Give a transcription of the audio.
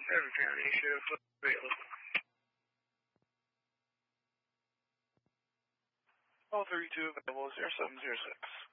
Every County Sheriff available. All 32 available, 0706.